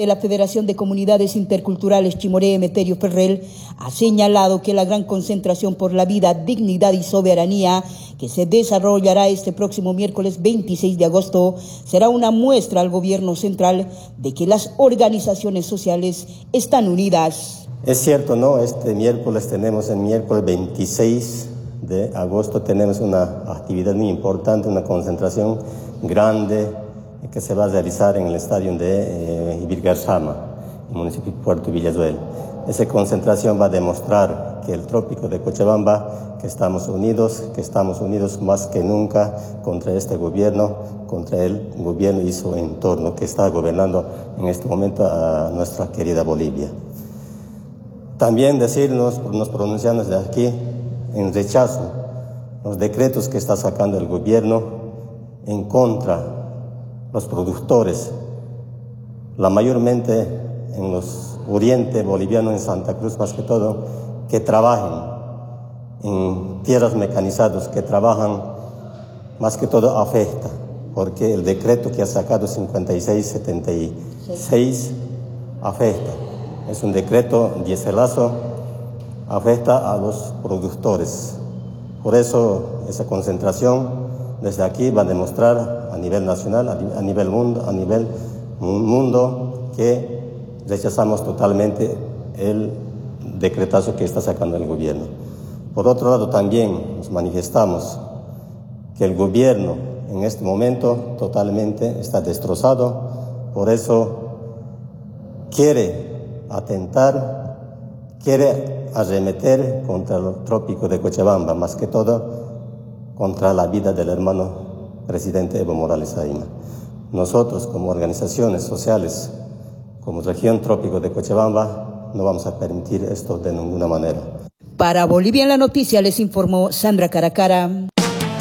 De la Federación de Comunidades Interculturales Chimoré Emeterio Ferrell ha señalado que la gran concentración por la vida, dignidad y soberanía que se desarrollará este próximo miércoles 26 de agosto será una muestra al gobierno central de que las organizaciones sociales están unidas. Es cierto, ¿no? Este miércoles tenemos el miércoles 26 de agosto, tenemos una actividad muy importante, una concentración grande que se va a realizar en el estadio de Ibirgarzama, en el municipio de Puerto Villazuel. Esa concentración va a demostrar que el trópico de Cochabamba, que estamos unidos más que nunca contra este gobierno, contra el gobierno y su entorno que está gobernando en este momento a nuestra querida Bolivia. También nos pronunciamos de aquí en rechazo los decretos que está sacando el gobierno en contra los productores, la mayormente en los oriente boliviano, en Santa Cruz más que todo, que trabajen en tierras mecanizadas, que trabajan más que todo afecta, porque el decreto que ha sacado 5676 afecta. Es un decreto dieselazo, afecta a los productores. Por eso esa concentración desde aquí va a demostrar a nivel nacional, a nivel mundo, que rechazamos totalmente el decretazo que está sacando el gobierno. Por otro lado, también nos manifestamos que el gobierno en este momento totalmente está destrozado, por eso quiere atentar, quiere arremeter contra el trópico de Cochabamba, más que todo contra la vida del hermano presidente Evo Morales Ayma. Nosotros, como organizaciones sociales, como región trópico de Cochabamba, no vamos a permitir esto de ninguna manera. Para Bolivia en la Noticia les informó Sandra Caracara.